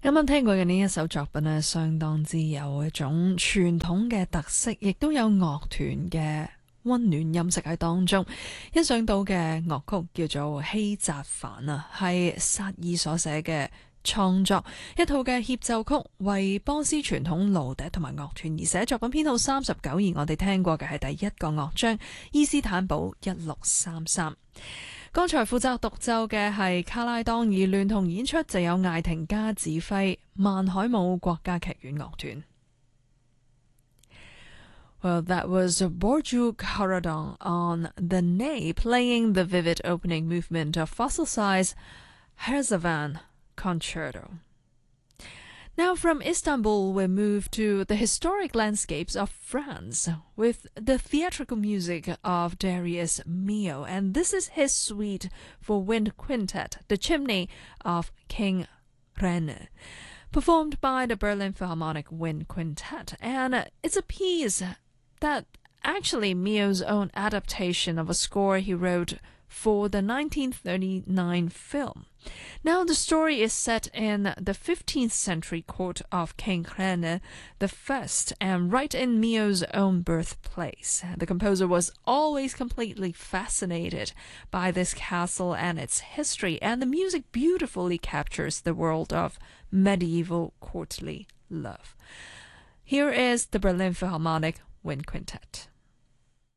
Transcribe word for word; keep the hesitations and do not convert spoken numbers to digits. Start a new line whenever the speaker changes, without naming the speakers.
啱啱聽過嘅呢一首作品呢，相當之有一種傳統嘅特色，亦都有樂團嘅溫暖音色喺當中。欣賞到嘅樂曲叫做《希澤凡》啊，係薩爾所寫嘅創作，一套嘅協奏曲，為波斯傳統蘆笛同埋樂團而寫，作品編號三十九，而我哋聽過嘅係第一個樂章伊斯坦堡一六三三。剛才負責獨奏嘅係卡拉當，而聯同演出就有艾廷加指揮萬海姆國家劇院樂團。Well, that was Borjuk Karadon on the ney playing the vivid opening movement of fossil-size Herzevan Concerto. Now from Istanbul, we move to the historic landscapes of France with the theatrical music of Darius Milhaud, and this is his suite for wind quintet, The Chimney of King Rene, performed by the Berlin Philharmonic Wind Quintet. And it's a piece that actually Milhaud's own adaptation of a score he wrote for the nineteen thirty-nine film. Now the story is set in the fifteenth century court of King Rene the First, and right in Milhaud's own birthplace. The composer was always completely fascinated by this castle and its history, and the music beautifully captures the world of medieval courtly love. Here is the Berlin Philharmonic Wind Quintet.